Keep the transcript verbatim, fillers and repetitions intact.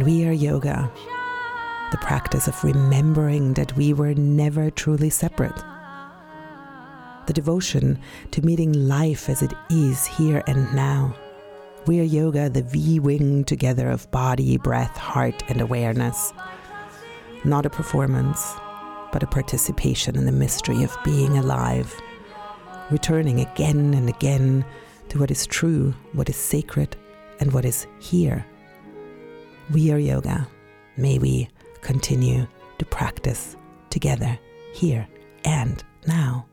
And we are yoga, the practice of remembering that we were never truly separate. The devotion to meeting life as it is here and now. We are yoga, the V-wing together of body, breath, heart, and awareness. Not a performance, but a participation in the mystery of being alive, returning again and again to what is true, what is sacred, and what is here. We are yoga. May we continue to practice together here and now.